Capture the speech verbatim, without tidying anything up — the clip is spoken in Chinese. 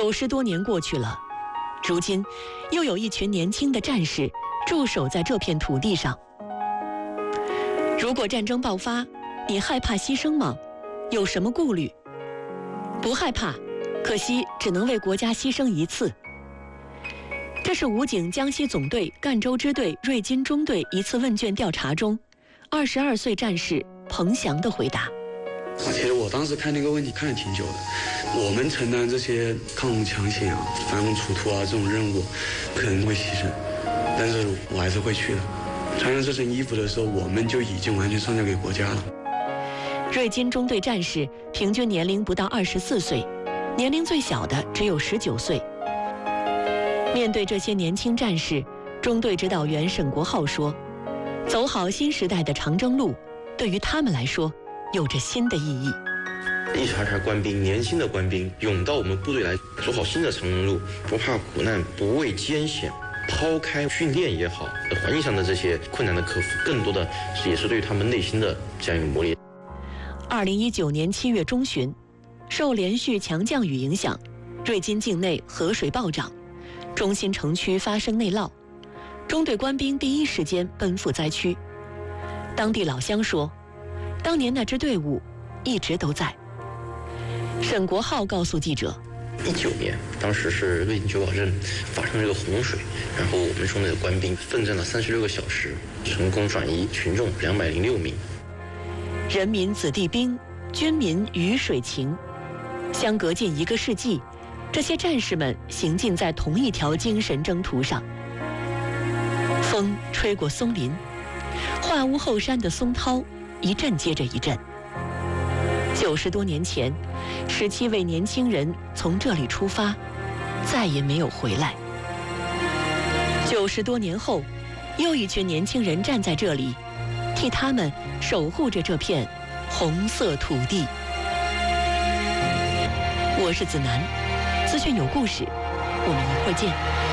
九十多年过去了，如今又有一群年轻的战士驻守在这片土地上。如果战争爆发，你害怕牺牲吗？有什么顾虑？不害怕，可惜只能为国家牺牲一次。这是武警江西总队赣州支队瑞金中队一次问卷调查中，二十二岁战士彭翔的回答。 其实我当时看那个问题看了挺久的。我们承担这些抗洪抢险啊、反攻出土啊这种任务，可能会牺牲，但是我还是会去的。穿上这身衣服的时候，我们就已经完全上交给国家了。 瑞金中队战士平均年龄不到二十四岁，年龄最小的只有十九岁。面对这些年轻战士，中队指导员沈国浩说：“走好新时代的长征路，对于他们来说，有着新的意义。 一茬茬官兵，年轻的官兵涌到我们部队来，走好新的长征路，不怕苦难，不畏艰险。抛开训练也好，环境上的这些困难的克服，更多的是也是对于他们内心的这样一个磨练。” 二零一九年七月中旬，受连续强降雨影响，瑞金境内河水暴涨，中心城区发生内涝，中队官兵第一时间奔赴灾区。当地老乡说，当年那支队伍一直都在。沈国浩告诉记者， 一九年，当时是瑞金九堡镇发生了这个洪水，然后我们中队的官兵奋战了三十六个小时，成功转移群众两百零六名。 人民子弟兵，军民鱼水情，相隔近一个世纪，这些战士们行进在同一条精神征途上。风吹过松林，化屋后山的松涛一阵接着一阵。九十多年前，十七位年轻人从这里出发，再也没有回来。九十多年后，又一群年轻人站在这里，替他们守护着这片红色土地。我是子楠，资讯有故事，我们一会儿见。